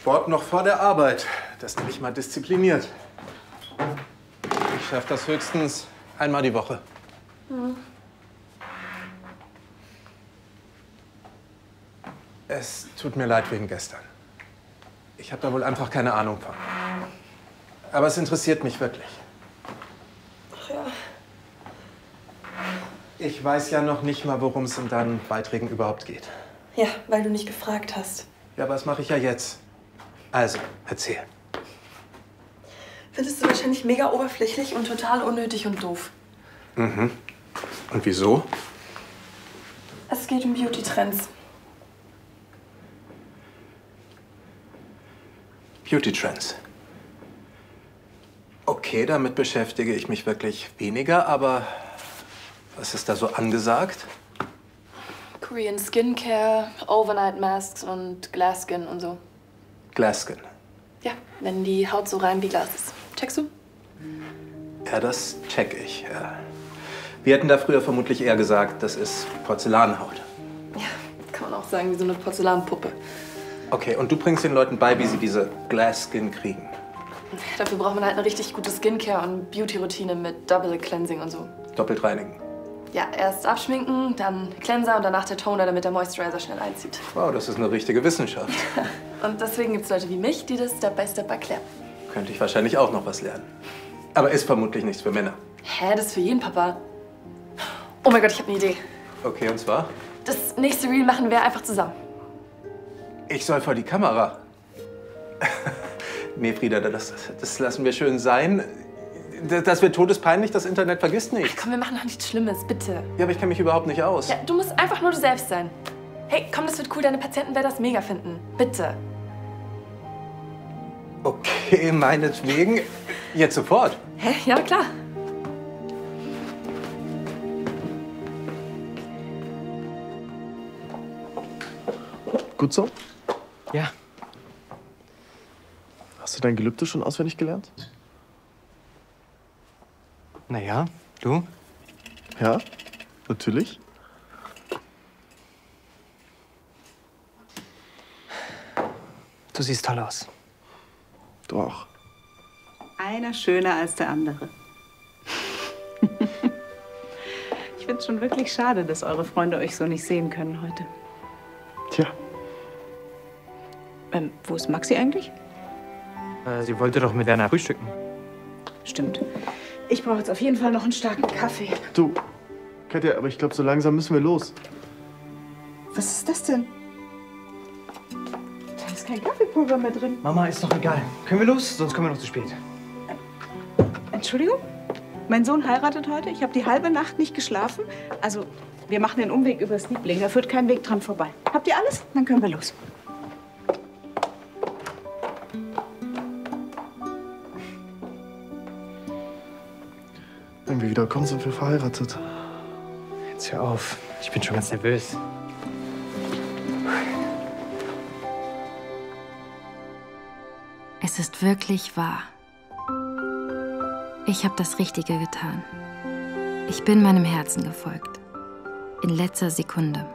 Sport noch vor der Arbeit. Das nenne ich mal diszipliniert. Ich schaffe das höchstens einmal die Woche. Mhm. Es tut mir leid wegen gestern. Ich habe da wohl einfach keine Ahnung von. Aber es interessiert mich wirklich. Ach ja. Ich weiß ja noch nicht mal, worum es in deinen Beiträgen überhaupt geht. Ja, weil du nicht gefragt hast. Ja, aber das mache ich ja jetzt. Also, erzähl. Findest du wahrscheinlich mega oberflächlich und total unnötig und doof. Mhm. Und wieso? Es geht um Beauty-Trends. Beauty-Trends. Okay, damit beschäftige ich mich wirklich weniger, aber was ist da so angesagt? Korean Skincare, Overnight Masks und Glass Skin und so. Glass Skin. Ja, wenn die Haut so rein wie Glas ist. Checkst du? Ja, das check ich. Ja. Wir hätten da früher vermutlich eher gesagt, das ist Porzellanhaut. Ja, kann man auch sagen, wie so eine Porzellanpuppe. Okay, und du bringst den Leuten bei, wie sie diese Glass Skin kriegen? Dafür braucht man halt eine richtig gute Skincare und Beauty-Routine mit Double Cleansing und so. Doppelt reinigen. Ja, erst abschminken, dann Cleanser und danach der Toner, damit der Moisturizer schnell einzieht. Wow, das ist eine richtige Wissenschaft. Und deswegen gibt es Leute wie mich, die das Step by Step erklären. Könnte ich wahrscheinlich auch noch was lernen. Aber ist vermutlich nichts für Männer. Hä, das ist für jeden Papa. Oh mein Gott, ich habe eine Idee. Okay, und zwar? Das nächste Reel machen wir einfach zusammen. Ich soll vor die Kamera. Nee, Frieda, das lassen wir schön sein. Das wird todespeinlich, das Internet vergisst nicht. Ach komm, wir machen doch nichts Schlimmes, bitte. Ja, aber ich kenne mich überhaupt nicht aus. Ja, du musst einfach nur du selbst sein. Hey, komm, das wird cool, deine Patienten werden das mega finden. Bitte. Okay, meinetwegen. Jetzt sofort. Hä? Ja, klar. Gut so? Ja. Hast du dein Gelübde schon auswendig gelernt? Naja, du? Ja, natürlich. Du siehst toll aus. Du auch. Einer schöner als der andere. Ich finde es schon wirklich schade, dass eure Freunde euch so nicht sehen können heute. Tja. Wo ist Maxi eigentlich? Sie wollte doch mit Werner frühstücken. Stimmt. Ich brauche jetzt auf jeden Fall noch einen starken Kaffee. Du, Katja, aber ich glaube, so langsam müssen wir los. Was ist das denn? Da ist kein Kaffeepulver mehr drin. Mama, ist doch egal. Können wir los? Sonst kommen wir noch zu spät. Entschuldigung? Mein Sohn heiratet heute. Ich habe die halbe Nacht nicht geschlafen. Also, wir machen den Umweg übers Liebling. Da führt kein Weg dran vorbei. Habt ihr alles? Dann können wir los. Wenn wir wieder kommen, sind wir verheiratet. Jetzt hör auf. Ich bin schon ganz nervös. Es ist wirklich wahr. Ich habe das Richtige getan. Ich bin meinem Herzen gefolgt. In letzter Sekunde.